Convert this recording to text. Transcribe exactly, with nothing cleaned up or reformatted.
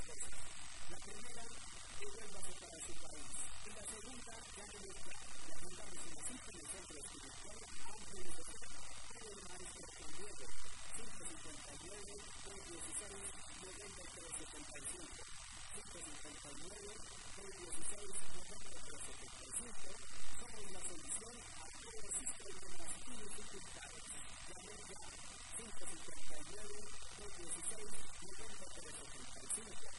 cosas. La primera, que vuélvase para su país. Y la segunda, ya no está. La mandamos en la cita en el centro espiritual Ángeles de Fe. El maestro Juan Diego, cinco cincuenta y nueve, tres dieciséis, noventa y tres setenta y cinco. cinco cincuenta y nueve, tres dieciséis, noventa y tres setenta y cinco. Somos la solución a todos sus problemas y dificultades. Llame ya cinco cincuenta y nueve, tres dieciséis, noventa y tres setenta y cinco.